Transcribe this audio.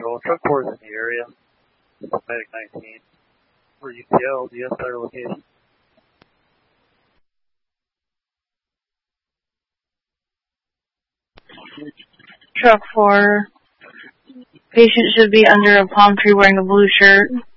control. Truck 4 is in the area. Medic 19. For UTL, do you have better location? Truck 4. Patient should be under a palm tree wearing a blue shirt.